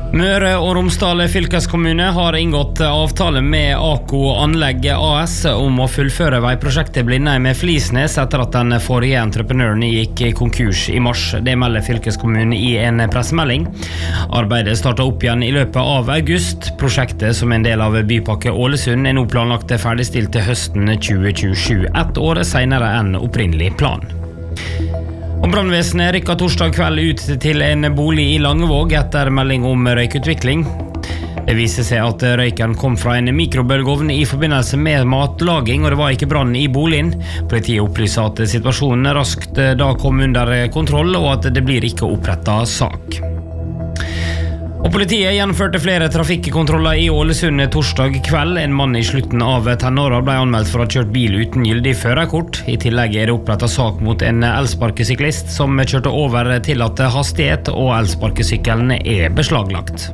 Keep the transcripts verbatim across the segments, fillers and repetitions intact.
Møre og Romsdal fylkeskommune har inngått avtale med Ako Anlegg A S om å fullføre veiprosjektet Blindheim med Flisnes etter at den forrige entreprenøren gikk konkurs i mars. Det melder fylkeskommunen i en pressemelding. Arbeidet startet opp igjen i løpet av august. Prosjektet som en del av Bypakke Ålesund er nå planlagt ferdigstilt til høsten tjue tjuesju, ett år senere enn opprinnelig plan. Og brannvesenet rykket torsdag kveld ut til en bolig i Langevåg etter melding om røykutvikling. Det viser seg at røyken kom fra en mikrobølgeovn i forbindelse med matlaging, og det var ikke brann i boligen. Politiet opplyser at situasjonen raskt da kom under kontroll, og at det blir ikke opprettet sak. Og politiet gjennomførte flere trafikkontroller i Ålesund torsdag kveld. En mann i slutten av tenåra ble anmeldt for å ha kjørt bil uten gyldig førerkort. I tillegg er det opprettet sak mot en elsparkesyklist som kjørte over tillatt hastighet, og elsparkesykkelen er beslaglagt.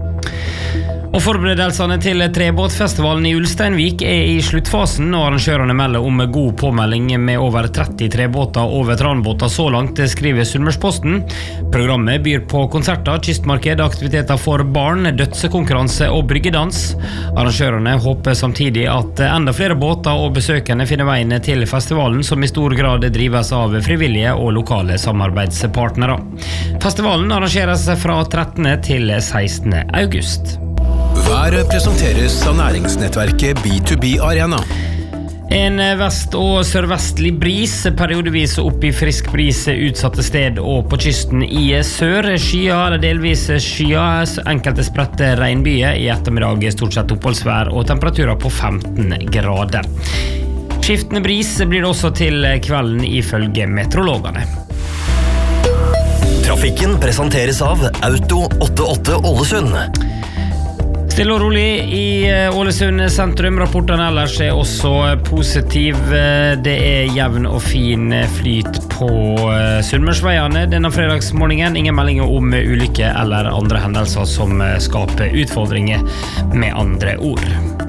Og forberedelsene til trebåtfestivalen i Ulsteinvik er i sluttfasen, og arrangørene melder om god påmelding med over tretti trebåter og veteranbåter så langt, skriver Sunnmørsposten. Programmet byr på konserter, kystmarked, aktiviteter for barn, dødsekonkurranse og bryggedans. Arrangørene håper samtidig at enda flere båter og besøkende finner veien til festivalen, som i stor grad drives av frivillige og lokale samarbeidspartnere. Festivalen arrangeres fra trettende til sekstende august. Været presenteres av næringsnettverket B to B Arena. En vest- og sørvestlig bris, periodevis opp i frisk bris utsatte sted og på kysten i sør. Skya eller delvis skya, enkelte spredte regnbyger. I ettermiddag stort sett oppholdsvær og temperaturer på femten grader. Skiftende bris blir det også til kvelden ifølge meteorologene. Trafikken presenteres av Auto åttiåtte Ålesund. Stille og rolig i Ålesund sentrum. Rapportene ellers er også positiv. Det er jevn og fin flyt på Sunnmørsveiene denne fredagsmorgenen. Ingen meldinger om ulykke eller andre hendelser som skaper utfordringer, med andre ord.